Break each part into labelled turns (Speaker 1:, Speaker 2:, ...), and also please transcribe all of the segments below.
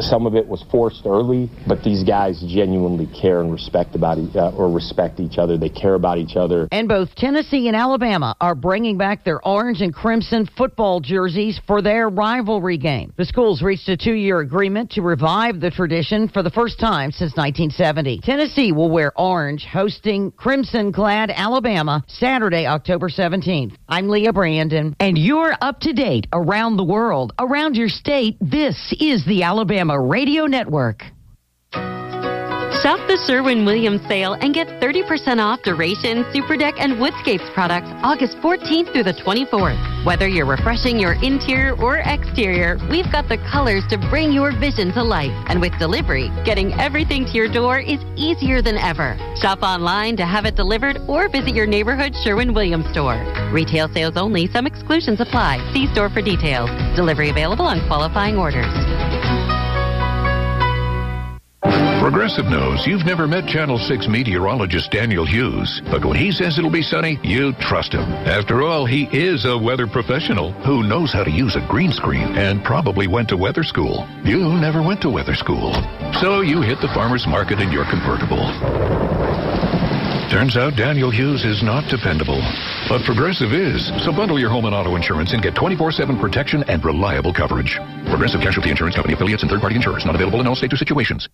Speaker 1: some of it was forced early, but these guys genuinely care and respect each other. They care about each other.
Speaker 2: And both Tennessee and Alabama are bringing back their orange and crimson football jerseys for their rivalry game. The schools reached a 2-year agreement to revive the tradition for the first time since 1970. Tennessee will wear orange, hosting crimson-clad Alabama Saturday, October 17th. I'm Leah Brandon, and you're up to date around the world, around your state. This is the Alabama Radio Network.
Speaker 3: Shop the Sherwin-Williams sale and get 30% off Duration, Superdeck, and Woodscapes products August 14th through the 24th. Whether you're refreshing your interior or exterior, we've got the colors to bring your vision to life. And with delivery, getting everything to your door is easier than ever. Shop online to have it delivered or visit your neighborhood Sherwin-Williams store. Retail sales only. Some exclusions apply. See store for details. Delivery available on qualifying orders.
Speaker 4: Progressive knows you've never met Channel 6 meteorologist Daniel Hughes, but when he says it'll be sunny, you trust him. After all, he is a weather professional who knows how to use a green screen and probably went to weather school. You never went to weather school, so you hit the farmer's market in your convertible. Turns out Daniel Hughes is not dependable, but Progressive is. So bundle your home and auto insurance and get 24/7 protection and reliable coverage. Progressive Casualty Insurance Company affiliates and third-party insurers not available in all states or situations.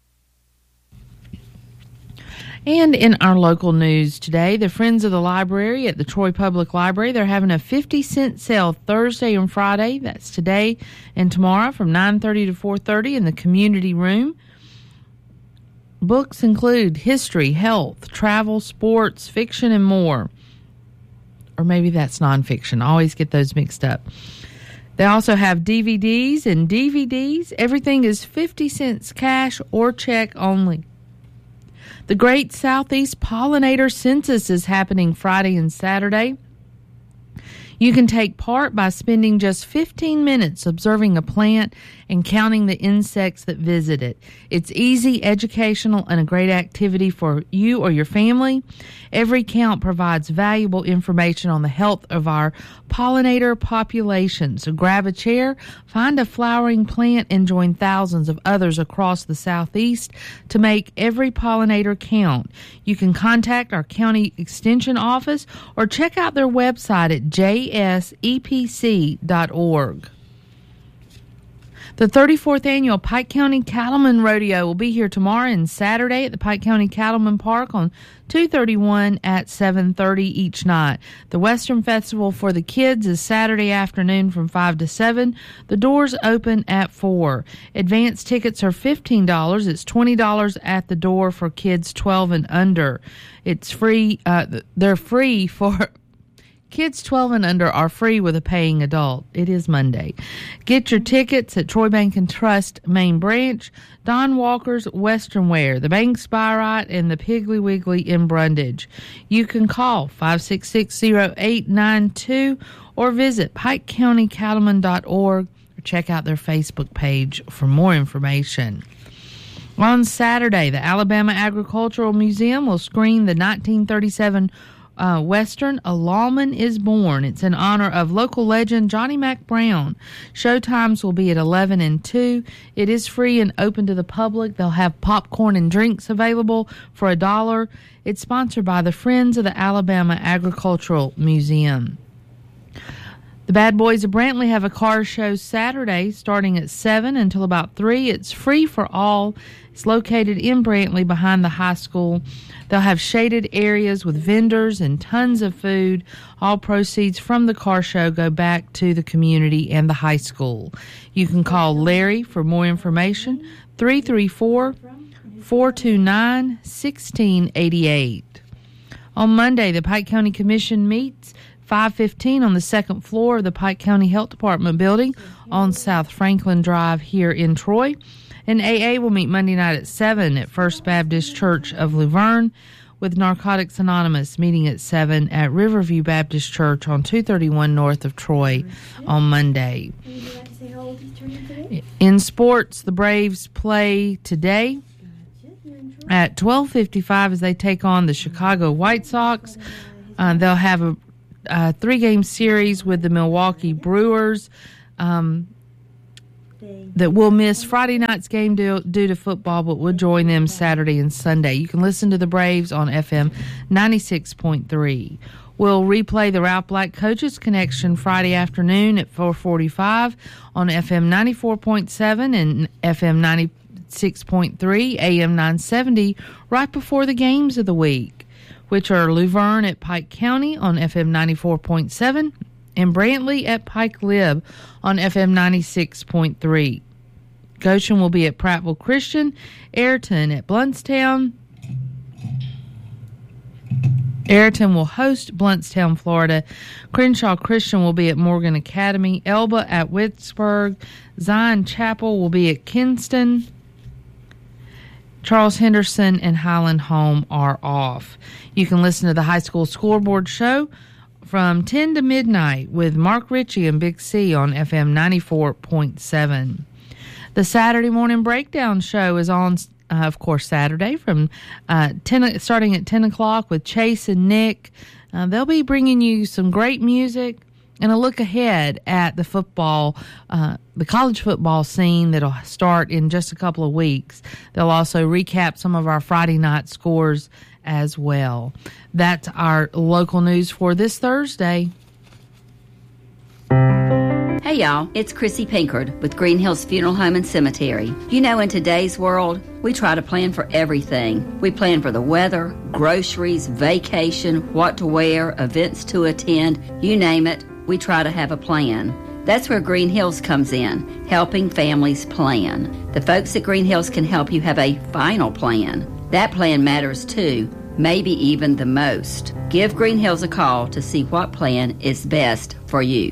Speaker 5: And in our local news today, the Friends of the Library at the Troy Public Library, they're having a 50-cent sale Thursday and Friday. That's today and tomorrow from 9:30 to 4:30 in the community room. Books include history, health, travel, sports, fiction, and more. Or maybe that's nonfiction. I always get those mixed up. They also have DVDs and DVDs. Everything is 50 cents cash or check only. The Great Southeast Pollinator Census is happening Friday and Saturday. You can take part by spending just 15 minutes observing a plant and counting the insects that visit it. It's easy, educational, and a great activity for you or your family. Every count provides valuable information on the health of our pollinator population. So grab a chair, find a flowering plant, and join thousands of others across the Southeast to make every pollinator count. You can contact our county extension office or check out their website at jsepc.org. The 34th Annual Pike County Cattlemen Rodeo will be here tomorrow and Saturday at the Pike County Cattlemen Park on 231 at 7:30 each night. The Western Festival for the kids is Saturday afternoon from 5 to 7. The doors open at 4. Advance tickets are $15. It's $20 at the door for kids 12 and under. It's free. They're free for... Kids 12 and under are free with a paying adult. It is Monday. Get your tickets at Troy Bank and Trust Main Branch, Don Walker's Western Wear, the Banks Spyrite, and the Piggly Wiggly in Brundage. You can call 566-0892 or visit PikeCountyCattlemen.org or check out their Facebook page for more information. On Saturday, the Alabama Agricultural Museum will screen the 1937 Western, A Lawman is Born. It's in honor of local legend Johnny Mac Brown. Showtimes will be at 11 and 2. It is free and open to the public. They'll have popcorn and drinks available for $1. It's sponsored by the Friends of the Alabama Agricultural Museum. The Bad Boys of Brantley have a car show Saturday starting at 7 until about 3. It's free for all. It's located in Brantley behind the high school. They'll have shaded areas with vendors and tons of food. All proceeds from the car show go back to the community and the high school. You can call Larry for more information, 334-429-1688. On Monday, the Pike County Commission meets 5:15 on the second floor of the Pike County Health Department building on South Franklin Drive here in Troy. And AA will meet Monday night at 7 at First Baptist Church of Luverne, with Narcotics Anonymous meeting at 7 at Riverview Baptist Church on 231 north of Troy on Monday. In sports, the Braves play today at 12:55 as they take on the Chicago White Sox. They'll have a 3-game series with the Milwaukee Brewers. that will miss Friday night's game due to football, but will join them Saturday and Sunday. You can listen to the Braves on FM 96.3. We'll replay the Ralph Black Coaches Connection Friday afternoon at 4:45 on FM 94.7 and FM 96.3, AM 970, right before the games of the week, which are Luverne at Pike County on FM 94.7 and Brantley at Pike Lib on FM 96.3. Goshen will be at Prattville Christian, Ayrton at Bluntstown. Ayrton will host Bluntstown, Florida. Crenshaw Christian will be at Morgan Academy. Elba at Witzburg. Zion Chapel will be at Kinston. Charles Henderson and Highland Home are off. You can listen to the high school scoreboard show from 10 to midnight with Mark Ritchie and Big C on FM 94.7. The Saturday morning breakdown show is on, of course, Saturday from starting at 10 o'clock with Chase and Nick. They'll be bringing you some great music and a look ahead at the football, the college football scene that'll start in just a couple of weeks. They'll also recap some of our Friday night scores as well. That's our local news for this Thursday.
Speaker 6: Hey y'all, it's Chrissy Pinkard with Green Hills Funeral Home and Cemetery. You know, in today's world, we try to plan for everything. We plan for the weather, groceries, vacation, what to wear, events to attend, you name it, we try to have a plan. That's where Green Hills comes in, helping families plan. The folks at Green Hills can help you have a final plan. That plan matters too, maybe even the most. Give Green Hills a call to see what plan is best for you.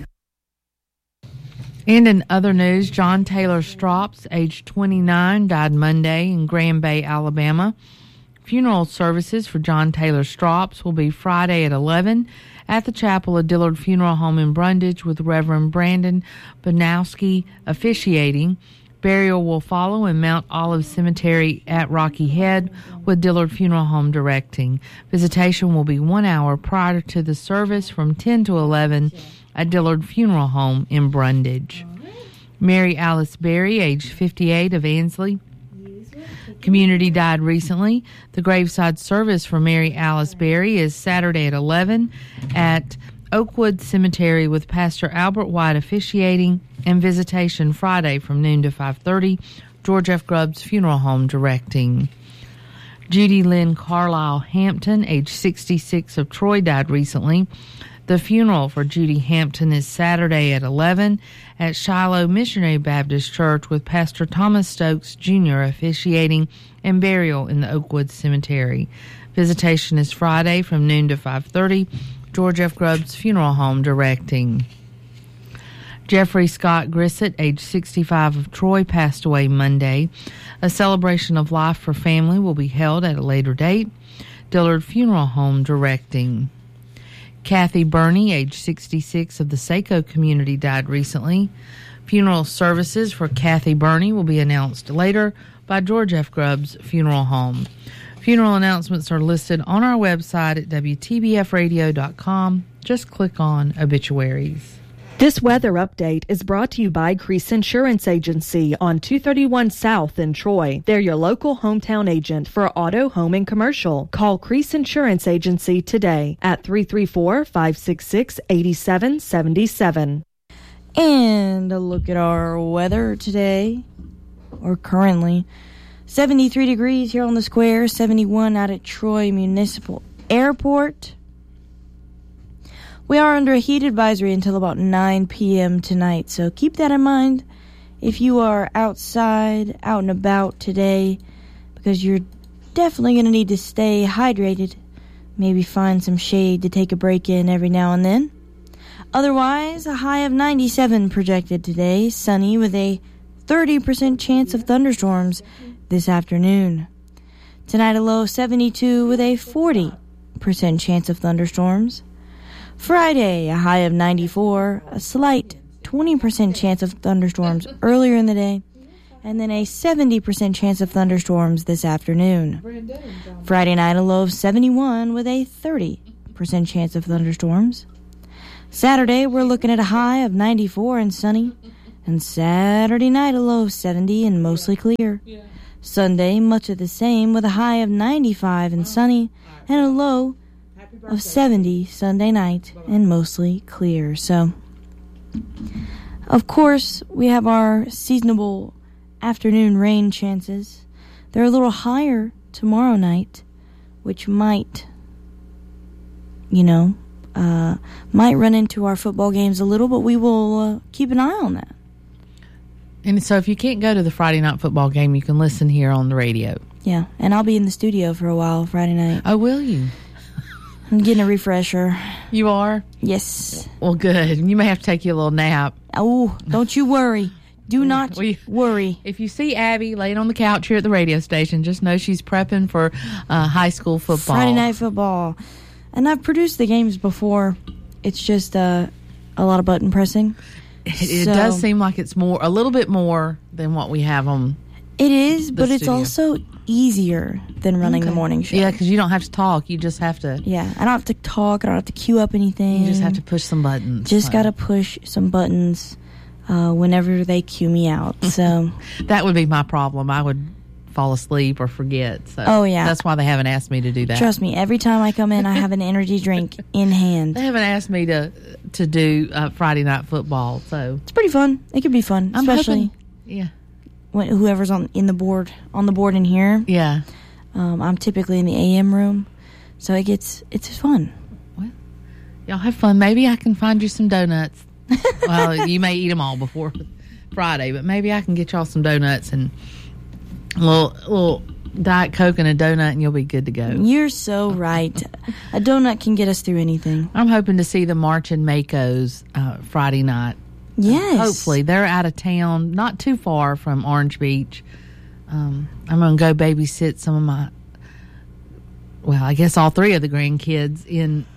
Speaker 5: And in other news, John Taylor Strops, age 29, died Monday in Grand Bay, Alabama. Funeral services for John Taylor Strops will be Friday at 11 at the chapel of Dillard Funeral Home in Brundage with Reverend Brandon Banowski officiating. Burial will follow in Mount Olive Cemetery at Rocky Head with Dillard Funeral Home directing. Visitation will be 1 hour prior to the service from 10 to 11 at Dillard Funeral Home in Brundage. Mary Alice Berry, age 58, of Ansley Community, died recently. The graveside service for Mary Alice Berry is Saturday at 11 at Oakwood Cemetery with Pastor Albert White officiating, and visitation Friday from noon to 5:30. George F. Grubbs Funeral Home directing. Judy Lynn Carlisle Hampton, age 66, of Troy, died recently. The funeral for Judy Hampton is Saturday at 11 at Shiloh Missionary Baptist Church with Pastor Thomas Stokes Jr. officiating, and burial in the Oakwood Cemetery. Visitation is Friday from noon to 5:30. George F. Grubbs Funeral Home directing. Jeffrey Scott Grissett, age 65, of Troy, passed away Monday. A celebration of life for family will be held at a later date. Dillard Funeral Home directing. Kathy Burney, age 66, of the Saco Community, died recently. Funeral services for Kathy Burney will be announced later by George F. Grubbs Funeral Home. Funeral announcements are listed on our website at WTBFradio.com. Just click on obituaries.
Speaker 7: This weather update is brought to you by Crease Insurance Agency on 231 South in Troy. They're your local hometown agent for auto, home, and commercial. Call Crease Insurance Agency today at 334-566-8777.
Speaker 8: And a look at our weather today, or currently. 73 degrees here on the square, 71 out at Troy Municipal Airport. We are under a heat advisory until about 9 p.m. tonight, so keep that in mind if you are outside, out and about today, because you're definitely going to need to stay hydrated. Maybe find some shade to take a break in every now and then. Otherwise, a high of 97 projected today, sunny with a 30% chance of thunderstorms this afternoon. Tonight, a low of 72 with a 40% chance of thunderstorms. Friday, a high of 94, a slight 20% chance of thunderstorms earlier in the day, and then a 70% chance of thunderstorms this afternoon. Friday night, a low of 71 with a 30% chance of thunderstorms. Saturday, we're looking at a high of 94 and sunny, And Saturday night, a low of 70 and mostly clear. Sunday, much of the same, with a high of 95 and sunny, and a low of 70 Sunday night and mostly clear. So, of course, we have our seasonable afternoon rain chances. They're a little higher tomorrow night, which might, might run into our football games a little, but we will keep an eye on that.
Speaker 5: And so if you can't go to the Friday night football game, you can listen here on the radio.
Speaker 8: Yeah, and I'll be in the studio for a while Friday night.
Speaker 5: Oh, will you?
Speaker 8: I'm getting a refresher.
Speaker 5: You are?
Speaker 8: Yes.
Speaker 5: Well, good. You may have to take you a little nap.
Speaker 8: Oh, don't you worry. Do not worry.
Speaker 5: If you see Abby laying on the couch here at the radio station, just know she's prepping for high school football.
Speaker 8: Friday night football. And I've produced the games before. It's just a lot of button pressing.
Speaker 5: It does seem like it's a little bit more than what we have on.
Speaker 8: It is, but it's also easier than running the morning show.
Speaker 5: Yeah, because you don't have to talk. You just have to.
Speaker 8: Yeah, I don't have to talk. I don't have to queue up anything.
Speaker 5: You just have to push some buttons.
Speaker 8: Just got to push some buttons whenever they cue me out. So
Speaker 5: that would be my problem. I would fall asleep or forget. So
Speaker 8: oh, yeah.
Speaker 5: That's why they haven't asked me to do that.
Speaker 8: Trust me, every time I come in, I have an energy drink in hand.
Speaker 5: They haven't asked me to do Friday night football, so
Speaker 8: it's pretty fun. It could be fun, especially when whoever's on the board in here.
Speaker 5: Yeah,
Speaker 8: I'm typically in the AM room, so it's fun.
Speaker 5: Well, y'all have fun. Maybe I can find you some donuts. Well, you may eat them all before Friday, but maybe I can get y'all some donuts and a little Diet Coke and a donut, and you'll be good to go.
Speaker 8: You're so right. A donut can get us through anything.
Speaker 5: I'm hoping to see the Marching Makos Friday night.
Speaker 8: Yes.
Speaker 5: Hopefully. They're out of town, not too far from Orange Beach. I'm going to go babysit some of my, I guess all three of the grandkids in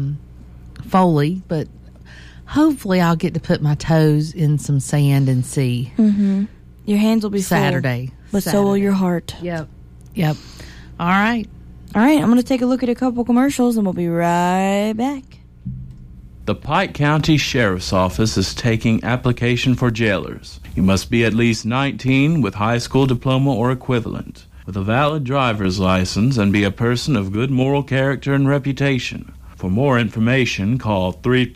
Speaker 5: Foley, but hopefully I'll get to put my toes in some sand and see.
Speaker 8: Mm-hmm. Your hands will be
Speaker 5: Saturday.
Speaker 8: But so will your heart.
Speaker 5: Yep. All right.
Speaker 8: I'm going to take a look at a couple commercials, and we'll be right back.
Speaker 9: The Pike County Sheriff's Office is taking application for jailers. You must be at least 19 with high school diploma or equivalent, with a valid driver's license, and be a person of good moral character and reputation. For more information, call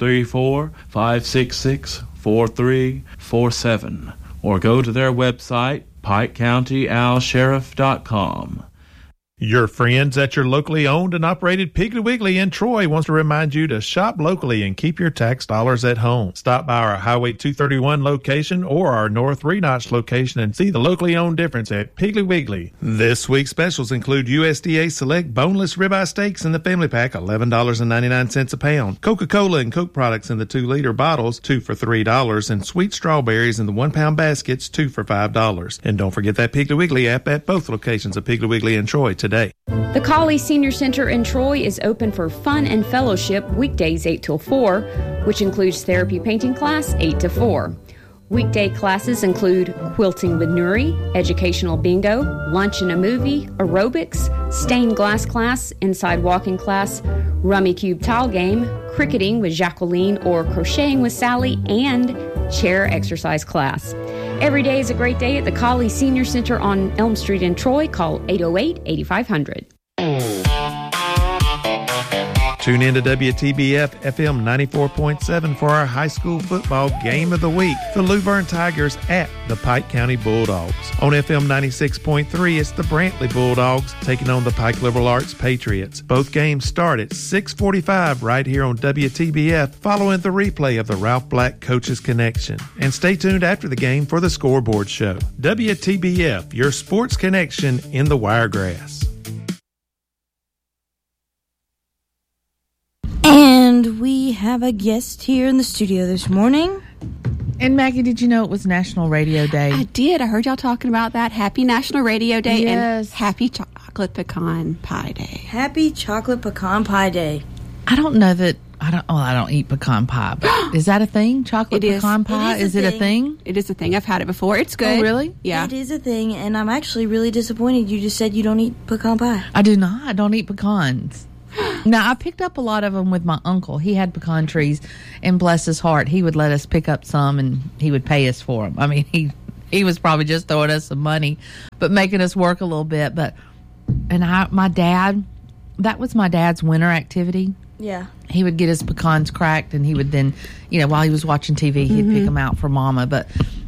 Speaker 9: 334-566-4347 or go to their website, PikeCountyAlSheriff.com.
Speaker 10: Your friends at your locally owned and operated Piggly Wiggly in Troy wants to remind you to shop locally and keep your tax dollars at home. Stop by our Highway 231 location or our North Renotch location and see the locally owned difference at Piggly Wiggly. This week's specials include USDA Select boneless ribeye steaks in the family pack, $11.99 a pound. Coca-Cola and Coke products in the 2-liter bottles, 2 for $3, and sweet strawberries in the 1-pound baskets, 2 for $5. And don't forget that Piggly Wiggly app at both locations of Piggly Wiggly in Troy today.
Speaker 11: The Colley Senior Center in Troy is open for fun and fellowship weekdays 8 till 4, which includes therapy painting class 8 to 4. Weekday classes include quilting with Nuri, educational bingo, lunch and a movie, aerobics, stained glass class, inside walking class, rummy cube tile game, cricketing with Jacqueline or crocheting with Sally, and chair exercise class. Every day is a great day at the Colley Senior Center on Elm Street in Troy. Call 808-8500.
Speaker 10: Tune in to WTBF FM 94.7 for our high school football game of the week. The Luverne Tigers at the Pike County Bulldogs. On FM 96.3, it's the Brantley Bulldogs taking on the Pike Liberal Arts Patriots. Both games start at 6:45 right here on WTBF, following the replay of the Ralph Black Coaches Connection. And stay tuned after the game for the scoreboard show. WTBF, your sports connection in the Wiregrass.
Speaker 8: And we have a guest here in the studio this morning.
Speaker 5: And Maggie, did you know it was National Radio Day?
Speaker 12: I did. I heard y'all talking about that. Happy National Radio Day.
Speaker 5: Yes.
Speaker 12: And happy Chocolate Pecan Pie Day.
Speaker 8: Happy Chocolate Pecan Pie Day.
Speaker 5: I don't know that I don't eat pecan pie, but is that a thing? Chocolate pecan pie? Is it a thing?
Speaker 12: It is a thing. I've had it before. It's good.
Speaker 5: Oh, really?
Speaker 12: Yeah.
Speaker 8: It is a thing, and I'm actually really disappointed you just said you don't eat pecan pie.
Speaker 5: I do not. I don't eat pecans. Now, I picked up a lot of them with my uncle. He had pecan trees, and bless his heart, he would let us pick up some, and he would pay us for them. I mean, he was probably just throwing us some money, but making us work a little bit. My dad, that was my dad's winter activity.
Speaker 8: Yeah.
Speaker 5: He would get his pecans cracked, and he would then, while he was watching TV, he'd pick them out for Mama. But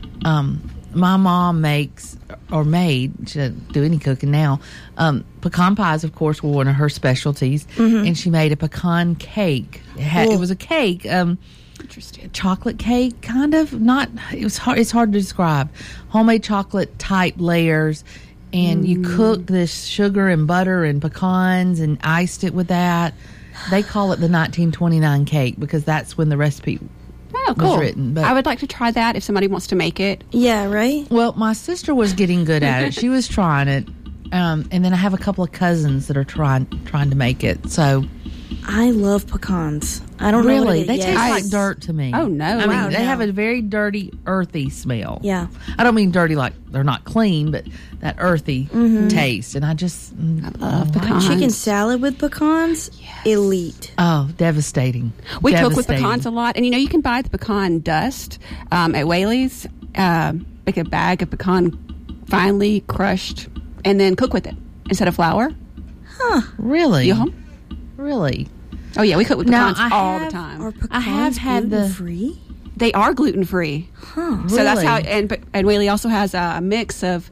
Speaker 5: my mom makes, or made, she doesn't do any cooking now, pecan pies, of course, were one of her specialties. And she made a pecan cake. It was a cake,
Speaker 12: Interesting.
Speaker 5: chocolate cake, kind of. It's hard to describe. Homemade chocolate type layers. And you cook this sugar and butter and pecans and iced it with that. They call it the 1929 cake because that's when the recipe was written. But
Speaker 12: I would like to try that if somebody wants to make it.
Speaker 8: Yeah, right?
Speaker 5: Well, my sister was getting good at it. She was trying it. And then I have a couple of cousins that are trying to make it. So
Speaker 8: I love pecans. I don't know what it is.
Speaker 5: They taste like dirt to me.
Speaker 12: Oh, no.
Speaker 5: I mean, they have a very dirty, earthy smell.
Speaker 8: Yeah.
Speaker 5: I don't mean dirty like they're not clean, but that earthy taste. And I
Speaker 12: love pecans.
Speaker 8: Chicken salad with pecans, elite.
Speaker 5: Oh, devastating.
Speaker 12: We cook with pecans a lot. And, you can buy the pecan dust at Whaley's, like a bag of pecan finely crushed, and then cook with it instead of flour.
Speaker 5: Huh. Really?
Speaker 12: You
Speaker 5: Really?
Speaker 12: Oh, yeah, we cook with pecans all the time.
Speaker 8: Are pecans
Speaker 5: I have had
Speaker 8: gluten-free?
Speaker 12: They are gluten-free.
Speaker 8: Huh.
Speaker 5: Really?
Speaker 12: So that's how, and Whaley also has a mix of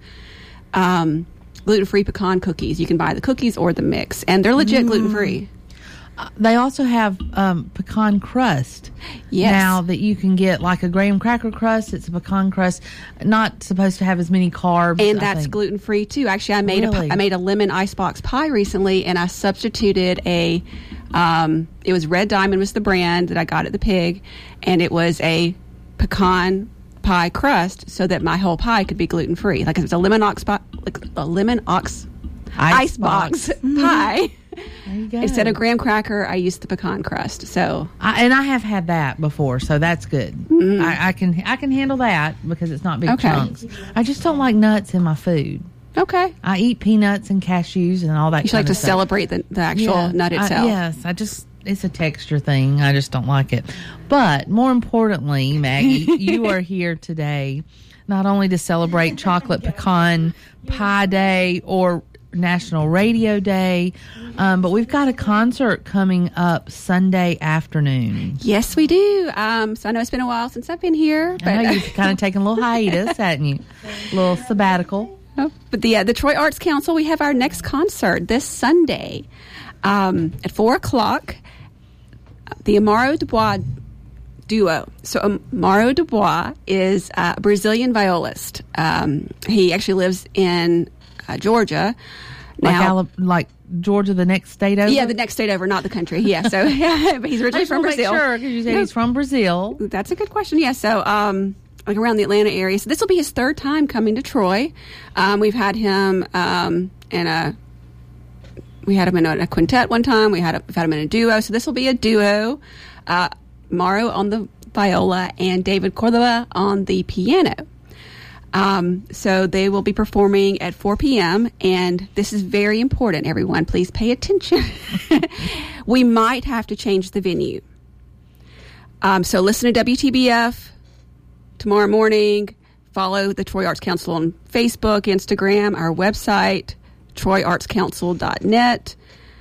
Speaker 12: gluten-free pecan cookies. You can buy the cookies or the mix, and they're legit gluten-free.
Speaker 5: They also have pecan crust.
Speaker 12: Yes.
Speaker 5: Now that you can get like a graham cracker crust. It's a pecan crust, not supposed to have as many carbs.
Speaker 12: And that's gluten-free too. Actually, I made a lemon icebox pie recently, and I substituted it was Red Diamond was the brand that I got at the Pig, and it was a pecan pie crust so that my whole pie could be gluten-free. Like it was a lemon icebox pie. Instead of graham cracker, I used the pecan crust. So,
Speaker 5: I have had that before, so that's good. I can handle that because it's not big chunks. I just don't like nuts in my food.
Speaker 12: Okay.
Speaker 5: I eat peanuts and cashews and all that.
Speaker 12: You like to celebrate the actual nut itself.
Speaker 5: Yes, it's a texture thing. I just don't like it. But more importantly, Maggie, you are here today not only to celebrate Chocolate Pecan Pie Day or National Radio Day, but we've got a concert coming up Sunday afternoon.
Speaker 12: Yes, we do. So I know it's been a while since I've been here. But
Speaker 5: I know you've kind of taken a little hiatus, hadn't you? A little sabbatical.
Speaker 12: But the Troy Arts Council, we have our next concert this Sunday at 4 o'clock. The Amaro Dubois duo. So Amaro Dubois is a Brazilian violist. He actually lives in Georgia. Now,
Speaker 5: like Georgia, the next state over?
Speaker 12: Yeah, the next state over, not the country. Yeah, so but he's originally from Brazil.
Speaker 5: Sure, because you said he's from Brazil.
Speaker 12: That's a good question. Yeah, so like around the Atlanta area. So this will be his third time coming to Troy. We've had him in a quintet one time. We've had him in a duo. So this will be a duo. Mauro on the viola and David Cordova on the piano. So they will be performing at 4 p.m. and this is very important, everyone. Please pay attention. We might have to change the venue. So listen to WTBF tomorrow morning. Follow the Troy Arts Council on Facebook, Instagram, our website, troyartscouncil.net.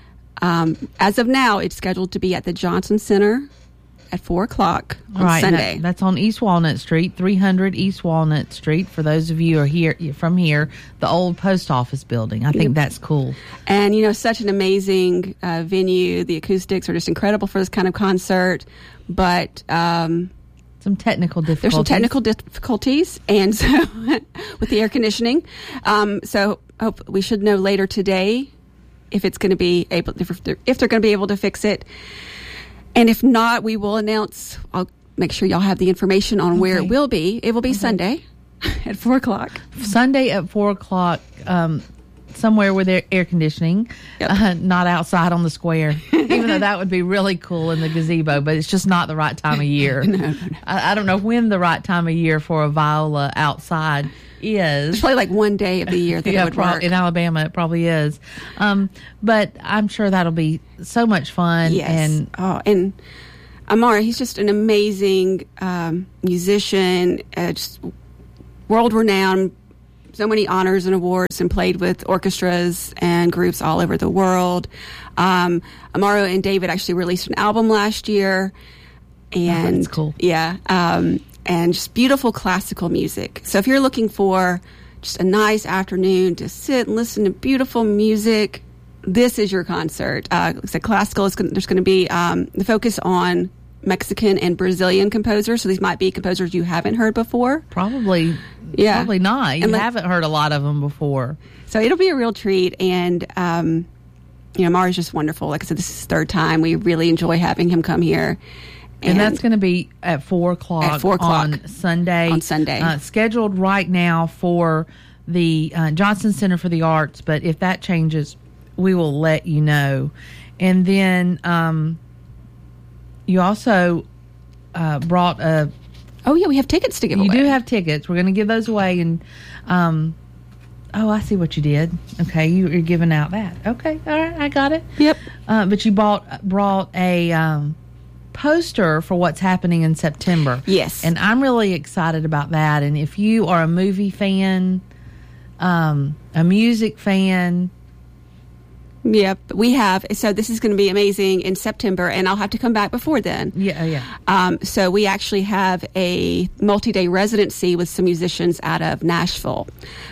Speaker 12: As of now, it's scheduled to be at the Johnson Center at 4 o'clock on Sunday.
Speaker 5: That's on East Walnut Street, 300 East Walnut Street. For those of you who are from here, the old post office building. I think that's cool.
Speaker 12: And, such an amazing venue. The acoustics are just incredible for this kind of concert. But
Speaker 5: some technical difficulties.
Speaker 12: There's some technical difficulties, and so with the air conditioning. So we should know later today if it's going to be able, if they're going to be able to fix it. And if not, we will announce. I'll make sure y'all have the information on where it will be. It will be Sunday at 4 o'clock.
Speaker 5: Sunday at 4 o'clock. somewhere with air conditioning, not outside on the square, even though that would be really cool in the gazebo, but it's just not the right time of year.
Speaker 12: No.
Speaker 5: I don't know when the right time of year for a viola outside is.
Speaker 12: It's probably like one day of the year that it would work.
Speaker 5: In Alabama, it probably is. But I'm sure that'll be so much fun.
Speaker 12: Yes. And Amara, he's just an amazing musician, just world-renowned, so many honors and awards, and played with orchestras and groups all over the world. Amaro and David actually released an album last year. And
Speaker 5: that's cool.
Speaker 12: Yeah. And just beautiful classical music. So if you're looking for just a nice afternoon to sit and listen to beautiful music, this is your concert. So classical, there's going to be the focus on Mexican and Brazilian composers. So these might be composers you haven't heard before.
Speaker 5: Probably not. You haven't heard a lot of them before.
Speaker 12: So it'll be a real treat. And, Mara's just wonderful. Like I said, this is his third time. We really enjoy having him come here.
Speaker 5: And that's going to be at 4 o'clock.
Speaker 12: At 4 o'clock.
Speaker 5: On Sunday. Scheduled right now for the Johnson Center for the Arts. But if that changes, we will let you know. And then you also brought a...
Speaker 12: Oh, yeah, we have tickets to give away.
Speaker 5: You do have tickets. We're going to give those away. And I see what you did. Okay, you're giving out that. Okay, all right, I got it.
Speaker 12: Yep.
Speaker 5: But you brought a poster for what's happening in September.
Speaker 12: Yes.
Speaker 5: And I'm really excited about that. And if you are a movie fan, a music fan...
Speaker 12: Yep, we have. So this is going to be amazing in September, and I'll have to come back before then.
Speaker 5: Yeah.
Speaker 12: So we actually have a multi-day residency with some musicians out of Nashville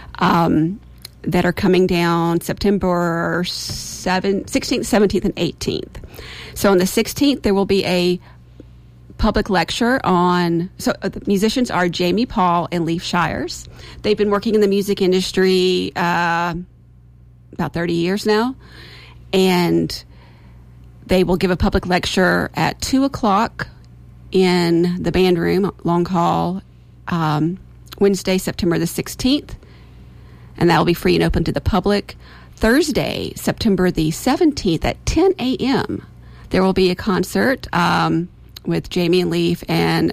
Speaker 12: that are coming down September 16th, 17th, and 18th. So on the 16th, there will be a public lecture on... So the musicians are Jamie Paul and Leif Shires. They've been working in the music industry... about 30 years now, and they will give a public lecture at 2 o'clock in the band room, Long Hall, Wednesday, September the 16th, and that will be free and open to the public. Thursday, September the 17th at 10 a.m., there will be a concert with Jamie and Leif and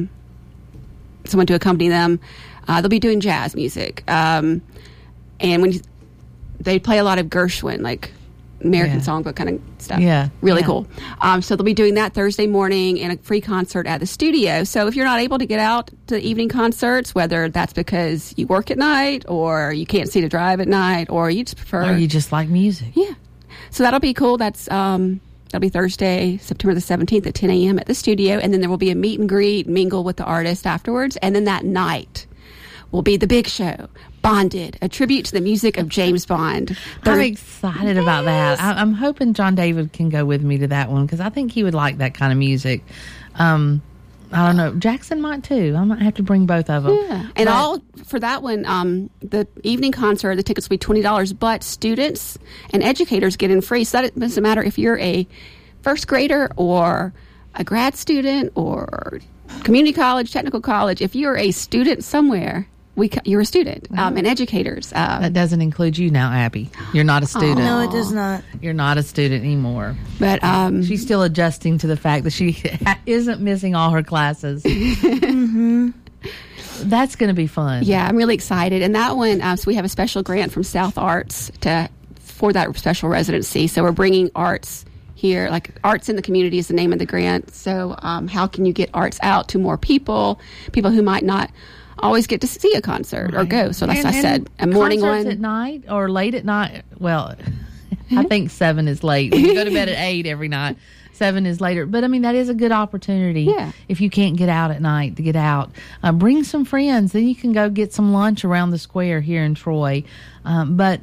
Speaker 12: someone to accompany them. They'll be doing jazz music, and when they play a lot of Gershwin, like American songbook kind of stuff.
Speaker 5: Yeah.
Speaker 12: Really cool. So they'll be doing that Thursday morning and a free concert at the studio. So if you're not able to get out to the evening concerts, whether that's because you work at night or you can't see to drive at night or you just prefer...
Speaker 5: Or you just like music.
Speaker 12: Yeah. So that'll be cool. That'll be Thursday, September the 17th at 10 a.m. at the studio. And then there will be a meet and greet, mingle with the artist afterwards. And then that night will be the big show. Bonded, a tribute to the music of James Bond.
Speaker 5: I'm excited about that. I'm hoping John David can go with me to that one because I think he would like that kind of music. I don't know. Jackson might too. I might have to bring both of them.
Speaker 12: Yeah. And for that one, the evening concert, the tickets will be $20, but students and educators get in free. So that doesn't matter if you're a first grader or a grad student or community college, technical college. If you're a student somewhere... you're a student, and educators.
Speaker 5: That doesn't include you now, Abby. You're not a student.
Speaker 8: No, it does not.
Speaker 5: You're not a student anymore.
Speaker 12: But
Speaker 5: she's still adjusting to the fact that she isn't missing all her classes.
Speaker 8: Mm-hmm.
Speaker 5: That's going to be fun.
Speaker 12: Yeah, I'm really excited. And that one, so we have a special grant from South Arts for that special residency. So we're bringing arts here, like Arts in the Community is the name of the grant. So how can you get arts out to more people who might not always get to see a concert or go. So that's I said a morning one
Speaker 5: at night or late at night. Well, I think 7 is late. You go to bed at 8 every night. 7 is later. But I mean, that is a good opportunity.
Speaker 12: Yeah.
Speaker 5: If you can't get out at night, to get out, bring some friends. Then you can go get some lunch around the square here in Troy. But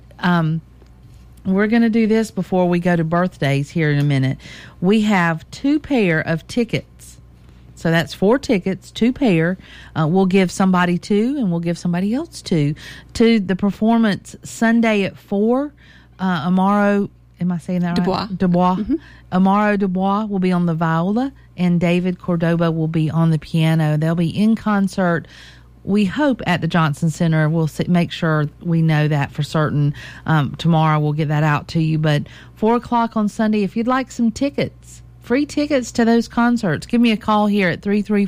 Speaker 5: we're going to do this before we go to birthdays here in a minute. We have 2 pair of tickets. So that's 4 tickets, 2 pair. We'll give somebody 2 and we'll give somebody else 2 to the performance Sunday at 4. Amaro, am I saying that right? Dubois. Mm-hmm. Amaro Dubois will be on the viola and David Cordoba will be on the piano. They'll be in concert we hope at the Johnson Center. We'll make sure we know that for certain. Tomorrow we'll get that out to you. But 4 o'clock on Sunday, if you'd like some tickets, free tickets to those concerts, give me a call here at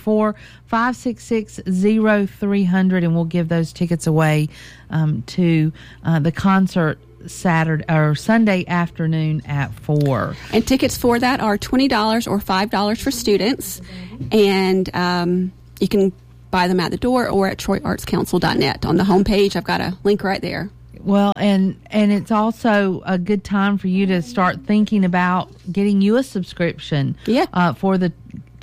Speaker 5: 334-566-0300, and we'll give those tickets away to the concert Saturday or Sunday afternoon at 4.
Speaker 12: And tickets for that are $20 or $5 for students, and you can buy them at the door or at TroyArtsCouncil.net. On the homepage, I've got a link right there.
Speaker 5: Well, and it's also a good time for you to start thinking about getting you a subscription for the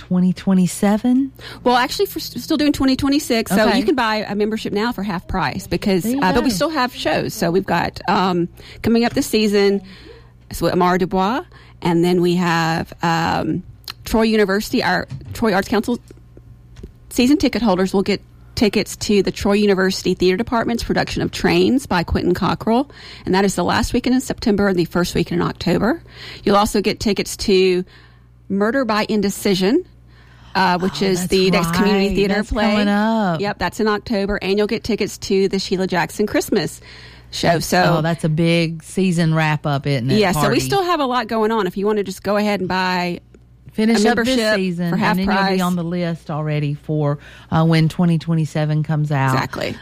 Speaker 5: 2027.
Speaker 12: Well, actually, for still doing 2026, so
Speaker 5: Okay.
Speaker 12: you can buy a membership now for half price because, but we still have shows. So we've got coming up this season, so Amara Dubois, and then we have Troy University. Our Troy Arts Council season ticket holders will get tickets to the Troy University Theater Department's production of Trains by Quentin Cockrell, and that is the last weekend in September and the first weekend in October. You'll also get tickets to Murder by Indecision, which is the next community theater play.
Speaker 5: Coming up.
Speaker 12: Yep, that's in October, and you'll get tickets to the Sheila Jackson Christmas show. So
Speaker 5: that's a big season wrap up, isn't it?
Speaker 12: Yeah, so we
Speaker 5: Party.
Speaker 12: still have a lot going on. If you want to just go ahead and buy
Speaker 5: Finish
Speaker 12: a
Speaker 5: up this
Speaker 12: membership
Speaker 5: season,
Speaker 12: for half
Speaker 5: and then
Speaker 12: price.
Speaker 5: you'll be on the list already for when 2027 comes out.
Speaker 12: Exactly.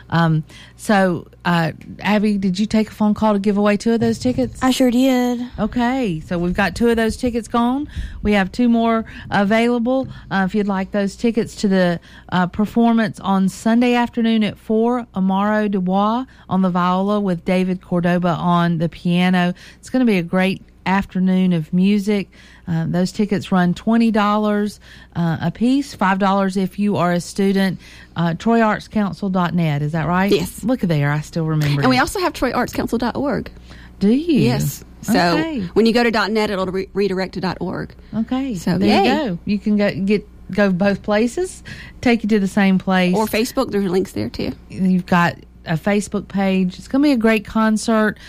Speaker 5: So, Abby, did you take a phone call to give away 2 of those tickets?
Speaker 8: I sure did.
Speaker 5: Okay, so we've got 2 of those tickets gone. We have 2 more available. If you'd like those tickets to the performance on Sunday afternoon at 4, Amaro Dubois on the viola with David Cordoba on the piano. It's going to be a great afternoon of music. Those tickets run $20 a piece, $5 if you are a student. TroyArtsCouncil.net, is that right?
Speaker 12: Yes.
Speaker 5: Look at there, I still remember.
Speaker 12: And we also have TroyArtsCouncil.org.
Speaker 5: Do you?
Speaker 12: Yes. So
Speaker 5: Okay.
Speaker 12: when you go to .net, it'll redirect to .org.
Speaker 5: Okay.
Speaker 12: So
Speaker 5: there
Speaker 12: yay.
Speaker 5: you go. You can go both places, take you to the same place.
Speaker 12: Or Facebook, there's links there too.
Speaker 5: You've got a Facebook page. It's going to be a great concert.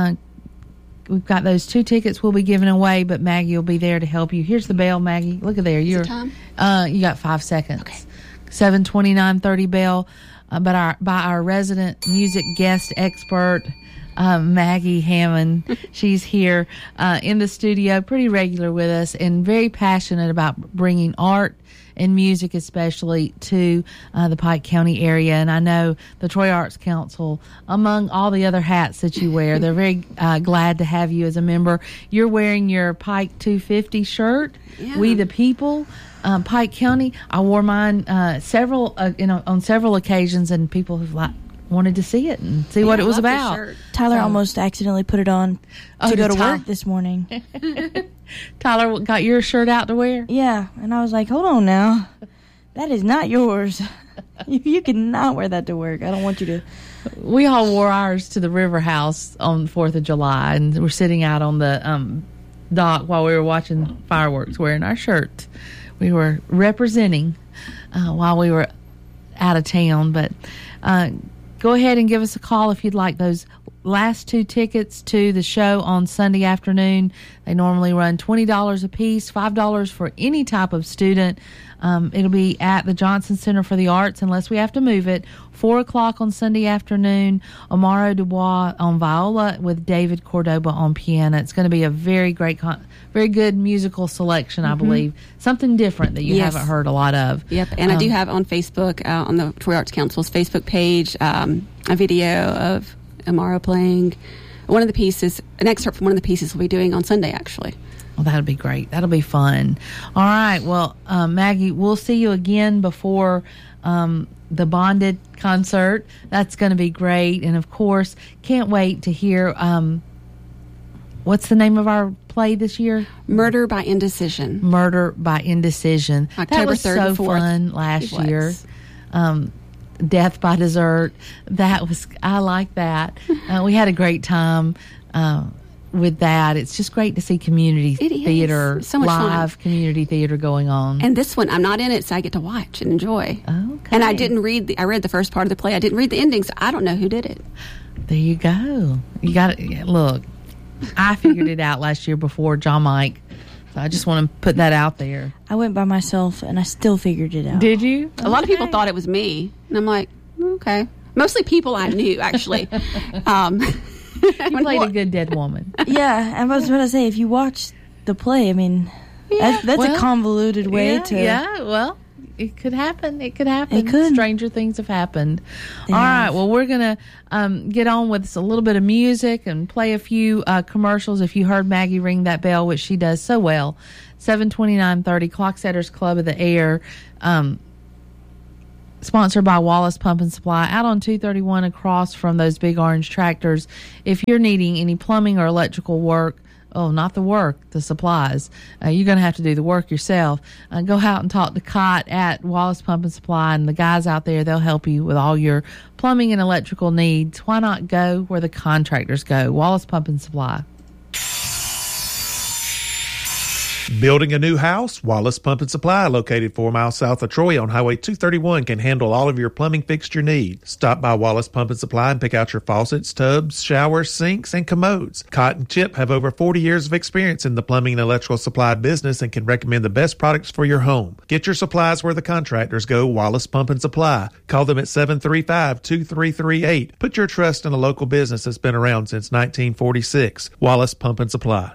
Speaker 5: We've got those 2 tickets we'll be giving away, but Maggie will be there to help you. Here's the bell, Maggie. Look at there.
Speaker 12: Is it time?
Speaker 5: You got 5 seconds.
Speaker 12: Okay.
Speaker 5: 7:29:30 bell. By our resident music guest expert, Maggie Hammond. She's here in the studio, pretty regular with us, and very passionate about bringing art and music especially to the Pike County area. And I know the Troy Arts Council, among all the other hats that you wear, they're very glad to have you as a member. You're wearing your Pike 250 shirt,
Speaker 12: Yeah.
Speaker 5: We the People, Pike County. I wore mine on several occasions, and people have wanted to see it and see what it was about.
Speaker 8: Tyler almost accidentally put it on to go to work this morning.
Speaker 5: Tyler got your shirt out to wear?
Speaker 8: Yeah, and I was like, hold on now. That is not yours. You cannot wear that to work. I don't want you to.
Speaker 5: We all wore ours to the River House on the 4th of July, and we're sitting out on the dock while we were watching fireworks wearing our shirts. We were representing while we were out of town, but go ahead and give us a call if you'd like those last 2 tickets to the show on Sunday afternoon. They normally run $20 a piece, $5 for any type of student. It'll be at the Johnson Center for the Arts unless we have to move it. 4 o'clock on Sunday afternoon, Amaro Dubois on viola with David Cordoba on piano. It's going to be a very great, very good musical selection, I believe. Something different that you
Speaker 12: Yes.
Speaker 5: haven't heard a lot of.
Speaker 12: Yep, and I do have on Facebook, on the Troy Arts Council's Facebook page, a video of Amaro playing one of the pieces, an excerpt from one of the pieces we'll be doing on Sunday, actually.
Speaker 5: Well, that'll be great. That'll be fun. All right. Well, Maggie, we'll see you again before the Bonded concert. That's going to be great. And, of course, can't wait to hear what's the name of our play this year?
Speaker 12: Murder by Indecision.
Speaker 5: Murder by Indecision.
Speaker 12: October
Speaker 5: that was
Speaker 12: 3rd
Speaker 5: so
Speaker 12: and 4th.
Speaker 5: fun last
Speaker 12: It
Speaker 5: year.
Speaker 12: was.
Speaker 5: Death by Dessert. I like that. We had a great time with that. It's just great to see community theater,
Speaker 12: So much fun.
Speaker 5: live community theater going on.
Speaker 12: And this one, I'm not in it, so I get to watch and enjoy.
Speaker 5: Okay.
Speaker 12: And I didn't read I read the first part of the play. I didn't read the ending, so I don't know who did it.
Speaker 5: There you go. You got it. Look, I figured it out last year before John Mike. So I just want to put that out there.
Speaker 8: I went by myself and I still figured it out.
Speaker 5: Did you?
Speaker 12: A lot of people thought it was me. And I'm like, Okay. Mostly people I knew, actually.
Speaker 5: You played a good dead woman.
Speaker 8: Yeah, I was going to say, if you watch the play, I mean, that's a convoluted way to...
Speaker 5: Yeah, well, it could happen. It could happen.
Speaker 8: It could.
Speaker 5: Stranger things have happened. All right, well, we're going to get on with a little bit of music and play a few commercials. If you heard Maggie ring that bell, which she does so well, 7:29:30, Clocksetters Club of the Air, sponsored by Wallace Pump and Supply, out on 231 across from those big orange tractors. If you're needing any plumbing or electrical work, not the work, the supplies, you're going to have to do the work yourself. Go out and talk to Cott at Wallace Pump and Supply, and the guys out there, they'll help you with all your plumbing and electrical needs. Why not go where the contractors go? Wallace Pump and Supply.
Speaker 10: Building a new house? Wallace Pump and Supply, located 4 miles south of Troy on Highway 231, can handle all of your plumbing fixture needs. Stop by Wallace Pump and Supply and pick out your faucets, tubs, showers, sinks, and commodes. Cott and Chip have over 40 years of experience in the plumbing and electrical supply business and can recommend the best products for your home. Get your supplies where the contractors go. Wallace Pump and Supply. Call them at 735-2338. Put your trust in a local business that's been around since 1946. Wallace Pump and Supply.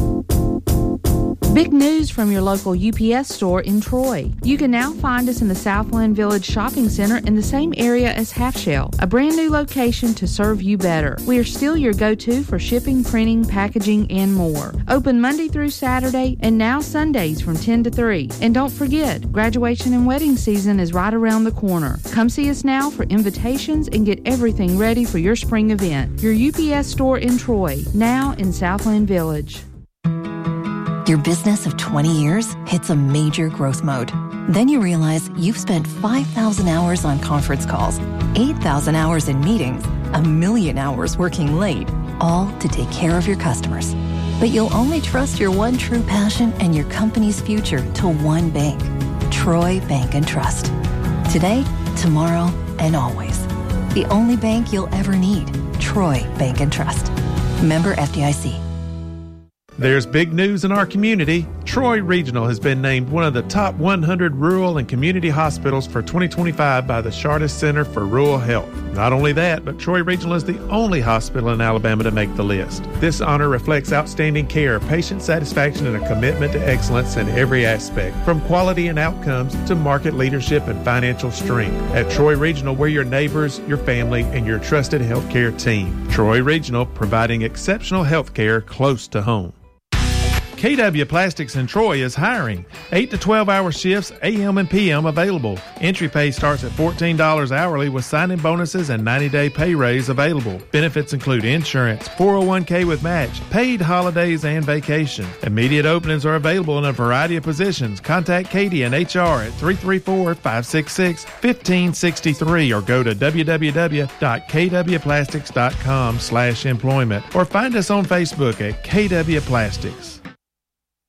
Speaker 5: Big news from your local UPS store in Troy. You can now find us in the Southland Village Shopping Center in the same area as Half Shell, a brand new location to serve you better. We are still your go-to for shipping, printing, packaging, and more. Open Monday through Saturday and now Sundays from 10 to 3. And don't forget, graduation and wedding season is right around the corner. Come see us now for invitations and get everything ready for your spring event. Your UPS store in Troy, now in Southland Village.
Speaker 13: Your business of 20 years hits a major growth mode. Then you realize you've spent 5,000 hours on conference calls, 8,000 hours in meetings, 1,000,000 hours working late, all to take care of your customers. But you'll only trust your one true passion and your company's future to one bank, Troy Bank and Trust. Today, tomorrow, and always. The only bank you'll ever need, Troy Bank and Trust. Member FDIC.
Speaker 10: There's big news in our community. Troy Regional has been named one of the top 100 rural and community hospitals for 2025 by the Chartis Center for Rural Health. Not only that, but Troy Regional is the only hospital in Alabama to make the list. This honor reflects outstanding care, patient satisfaction, and a commitment to excellence in every aspect, from quality and outcomes to market leadership and financial strength. At Troy Regional, we're your neighbors, your family, and your trusted healthcare team. Troy Regional, providing exceptional healthcare close to home. KW Plastics in Troy is hiring. 8 to 12-hour shifts, AM and PM available. Entry pay starts at $14 hourly with sign-in bonuses and 90-day pay raise available. Benefits include insurance, 401k with match, paid holidays, and vacation. Immediate openings are available in a variety of positions. Contact Katie and HR at 334-566-1563 or go to www.kwplastics.com/employment or find us on Facebook at KW Plastics.